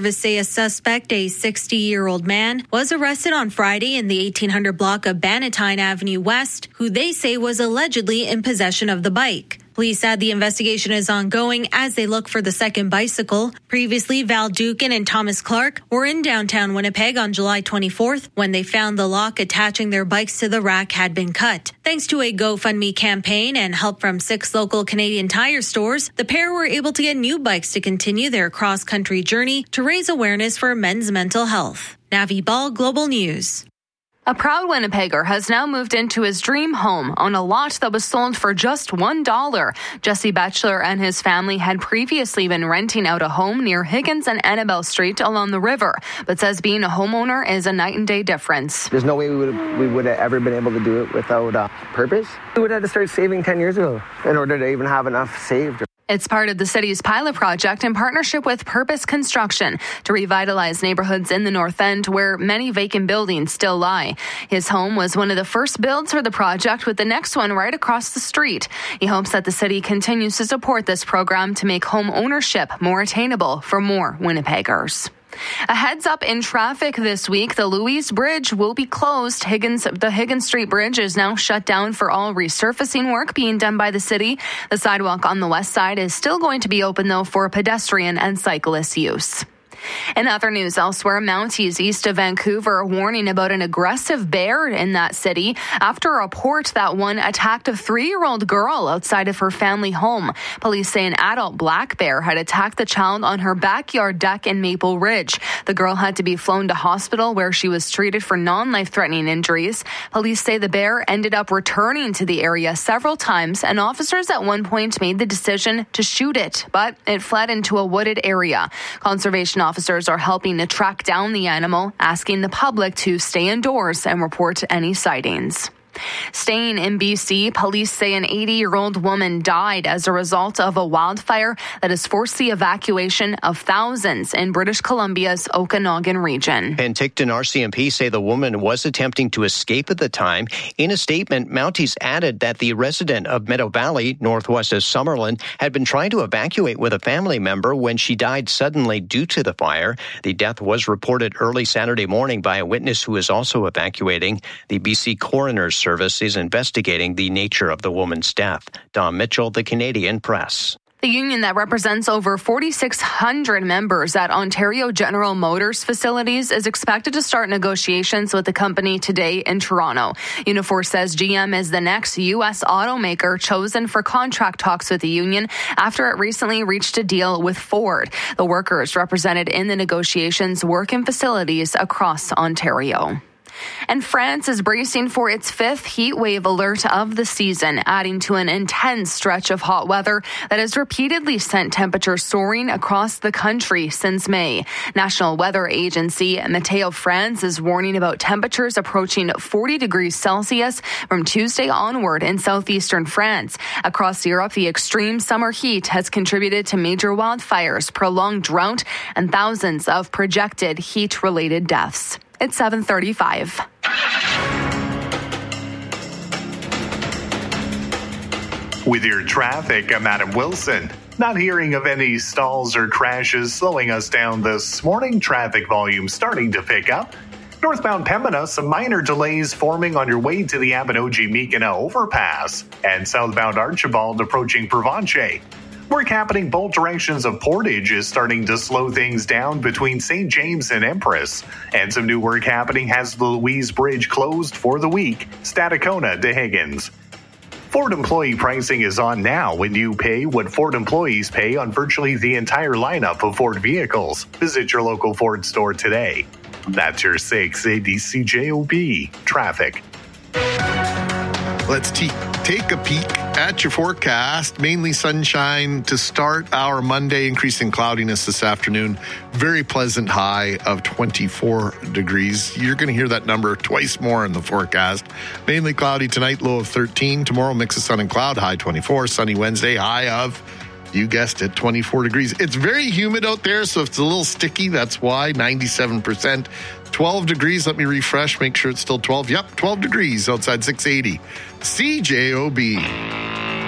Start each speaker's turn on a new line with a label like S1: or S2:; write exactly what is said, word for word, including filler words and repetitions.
S1: Services say a suspect, a sixty-year-old man, was arrested on Friday in the eighteen hundred block of Bannatyne Avenue West, who they say was allegedly in possession of the bike. Police said the investigation is ongoing as they look for the second bicycle. Previously, Val Dukin and Thomas Clark were in downtown Winnipeg on July twenty-fourth when they found the lock attaching their bikes to the rack had been cut. Thanks to a GoFundMe campaign and help from six local Canadian Tire stores, the pair were able to get new bikes to continue their cross-country journey to raise awareness for men's mental health. Navi Ball, Global News.
S2: A proud Winnipegger has now moved into his dream home on a lot that was sold for just one dollar. Jesse Batchelor and his family had previously been renting out a home near Higgins and Annabelle Street along the river, but says being a homeowner is a night and day difference.
S3: There's no way we would we would have ever been able to do it without uh, purpose. We would have to start saving ten years ago in order to even have enough saved.
S2: It's part of the city's pilot project in partnership with Purpose Construction to revitalize neighborhoods in the North End where many vacant buildings still lie. His home was one of the first builds for the project, with the next one right across the street. He hopes that the city continues to support this program to make home ownership more attainable for more Winnipeggers. A heads up in traffic this week. The Louise Bridge will be closed. Higgins, the Higgins Street Bridge is now shut down for all resurfacing work being done by the city. The sidewalk on the west side is still going to be open, though, for pedestrian and cyclist use. In other news elsewhere, Mounties east of Vancouver are warning about an aggressive bear in that city after a report that one attacked a three-year-old girl outside of her family home. Police say an adult black bear had attacked the child on her backyard deck in Maple Ridge. The girl had to be flown to hospital where she was treated for non-life-threatening injuries. Police say the bear ended up returning to the area several times, and officers at one point made the decision to shoot it, but it fled into a wooded area. Conservation officers Officers are helping to track down the animal, asking the public to stay indoors and report any sightings. Staying in B C, police say an eighty-year-old woman died as a result of a wildfire that has forced the evacuation of thousands in British Columbia's Okanagan region.
S4: Penticton R C M P say the woman was attempting to escape at the time. In a statement, Mounties added that the resident of Meadow Valley, northwest of Summerlin, had been trying to evacuate with a family member when she died suddenly due to the fire. The death was reported early Saturday morning by a witness who is also evacuating. The B C Coroner's Service is investigating the nature of the woman's death. Don Mitchell, The Canadian Press.
S2: The union that represents over forty-six hundred members at Ontario General Motors facilities is expected to start negotiations with the company today in Toronto. Unifor says G M is the next U S automaker chosen for contract talks with the union after it recently reached a deal with Ford. The workers represented in the negotiations work in facilities across Ontario. And France is bracing for its fifth heat wave alert of the season, adding to an intense stretch of hot weather that has repeatedly sent temperatures soaring across the country since May. National Weather Agency Meteo France is warning about temperatures approaching forty degrees Celsius from Tuesday onward in southeastern France. Across Europe, the extreme summer heat has contributed to major wildfires, prolonged drought, and thousands of projected heat-related deaths. It's seven thirty-five.
S5: With your traffic, I'm Adam Wilson. Not hearing of any stalls or crashes slowing us down this morning. Traffic volume starting to pick up. Northbound Pembina, some minor delays forming on your way to the Abinogi-Meekina overpass. And southbound Archibald approaching Provencher. Work happening both directions of Portage is starting to slow things down between Saint James and Empress. And some new work happening has the Louise Bridge closed for the week, Stadacona to Higgins. Ford employee pricing is on now when you pay what Ford employees pay on virtually the entire lineup of Ford vehicles. Visit your local Ford store today. That's your six eighty C J O B traffic.
S6: Let's t- take a peek at your forecast. Mainly sunshine to start our Monday, increasing cloudiness this afternoon. Very pleasant high of twenty-four degrees. You're going to hear that number twice more in the forecast. Mainly cloudy tonight, low of thirteen. Tomorrow, mix of sun and cloud, high twenty-four. Sunny Wednesday, high of, you guessed it, twenty-four degrees. It's very humid out there, so it's a little sticky. That's why, ninety-seven percent. twelve degrees. Let me refresh, make sure it's still twelve. Yep, twelve degrees outside six eighty. C J O B.